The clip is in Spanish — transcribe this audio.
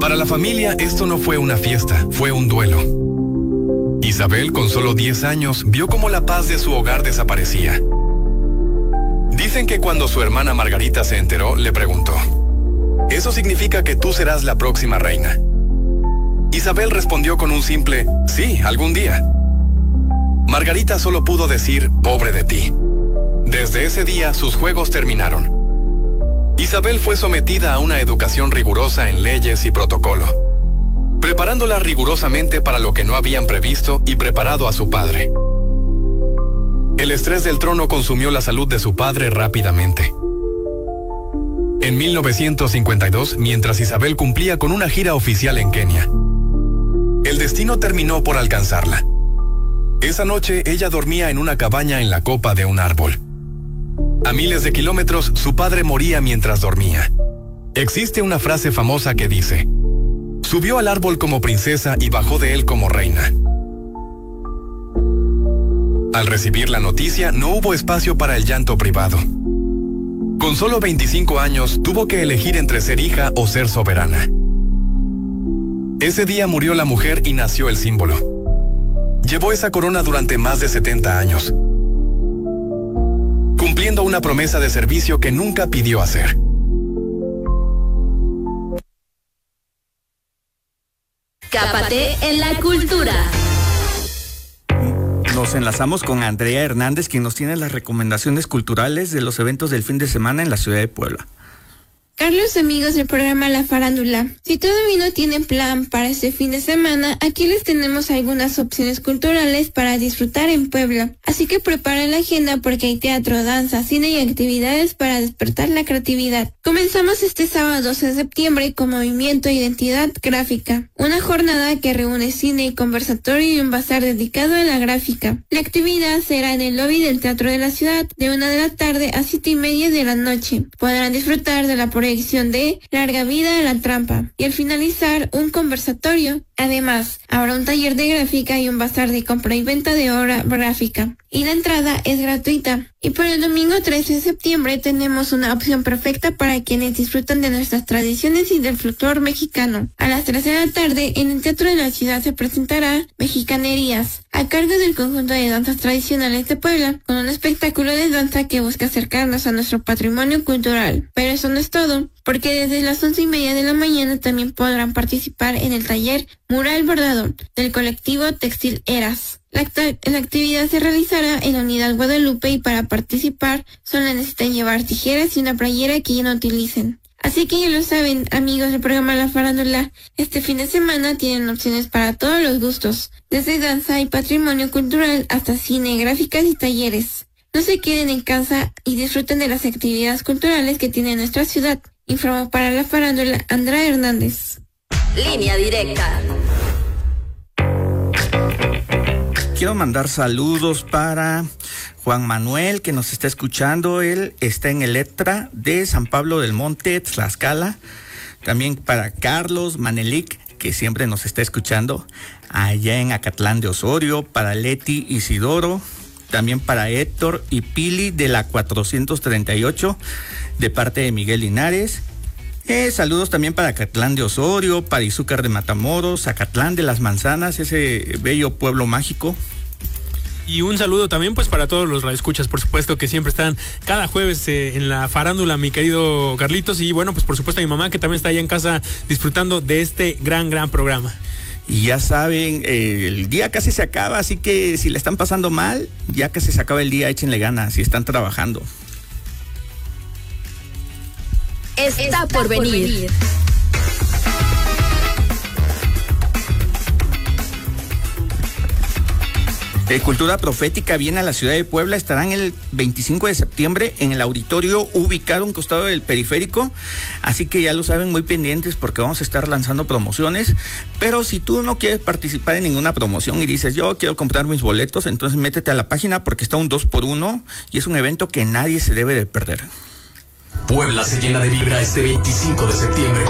Para la familia, esto no fue una fiesta, fue un duelo. Isabel, con solo 10 años, vio cómo la paz de su hogar desaparecía. Dicen que cuando su hermana Margarita se enteró, le preguntó: ¿eso significa que tú serás la próxima reina? Isabel respondió con un simple: sí, algún día. Margarita solo pudo decir: pobre de ti. Desde ese día, sus juegos terminaron. Isabel fue sometida a una educación rigurosa en leyes y protocolo, preparándola rigurosamente para lo que no habían previsto y preparado a su padre. El estrés del trono consumió la salud de su padre rápidamente. En 1952, mientras Isabel cumplía con una gira oficial en Kenia, el destino terminó por alcanzarla. Esa noche, ella dormía en una cabaña en la copa de un árbol. A miles de kilómetros, su padre moría mientras dormía. Existe una frase famosa que dice: subió al árbol como princesa y bajó de él como reina. Al recibir la noticia, no hubo espacio para el llanto privado. Con solo 25 años, tuvo que elegir entre ser hija o ser soberana. Ese día murió la mujer y nació el símbolo. Llevó esa corona durante más de 70 años, cumpliendo una promesa de servicio que nunca pidió hacer. Escápate en la cultura. Nos enlazamos con Andrea Hernández, quien nos tiene las recomendaciones culturales de los eventos del fin de semana en la ciudad de Puebla. Carlos, amigos del programa La Farándula, si todavía no tienen plan para este fin de semana, aquí les tenemos algunas opciones culturales para disfrutar en Puebla. Así que preparen la agenda porque hay teatro, danza, cine y actividades para despertar la creatividad. Comenzamos este sábado 12 de septiembre con Movimiento Identidad Gráfica, una jornada que reúne cine y conversatorio y un bazar dedicado a la gráfica. La actividad será en el lobby del Teatro de la Ciudad de 1 de la tarde a 7:30 de la noche. Podrán disfrutar de la proyección de Larga Vida a la Trampa y al finalizar un conversatorio. Además, habrá un taller de gráfica y un bazar de compra y venta de obra gráfica. Y la entrada es gratuita. Y para el domingo 13 de septiembre tenemos una opción perfecta para quienes disfrutan de nuestras tradiciones y del folclore mexicano. A las 3 de la tarde, en el Teatro de la Ciudad se presentará Mexicanerías, a cargo del conjunto de danzas tradicionales de Puebla, con un espectáculo de danza que busca acercarnos a nuestro patrimonio cultural. Pero eso no es todo, porque desde las 11:30 de la mañana también podrán participar en el taller Mural Bordador del colectivo Textil Eras. La actividad se realizará en la unidad Guadalupe y para participar solo necesitan llevar tijeras y una playera que ya no utilicen. Así que ya lo saben, amigos del programa La Farándula, este fin de semana tienen opciones para todos los gustos, desde danza y patrimonio cultural hasta cine, gráficas y talleres. No se queden en casa y disfruten de las actividades culturales que tiene nuestra ciudad. Informa para La Farándula Andrea Hernández. Línea directa. Quiero mandar saludos para Juan Manuel, que nos está escuchando. Él está en Electra de San Pablo del Monte, Tlaxcala. También para Carlos Manelik, que siempre nos está escuchando allá en Acatlán de Osorio. Para Leti Isidoro. También para Héctor y Pili de la 438, de parte de Miguel Linares. Saludos también para Acatlán de Osorio, para Izúcar de Matamoros, Acatlán de las Manzanas, ese bello pueblo mágico. Y un saludo también pues para todos los radioescuchas, por supuesto, que siempre están cada jueves en La Farándula, mi querido Carlitos. Y bueno, pues por supuesto a mi mamá, que también está allá en casa disfrutando de este gran programa. Y ya saben, el día casi se acaba, así que si le están pasando mal, ya casi se acaba el día, échenle ganas si están trabajando. Está por venir. Cultura Profética viene a la ciudad de Puebla. Estarán el 25 de septiembre en el auditorio ubicado a un costado del periférico. Así que ya lo saben, muy pendientes porque vamos a estar lanzando promociones. Pero si tú no quieres participar en ninguna promoción y dices, yo quiero comprar mis boletos, entonces métete a la página porque está un 2x1 y es un evento que nadie se debe de perder. Puebla se llena de vibra este 25 de septiembre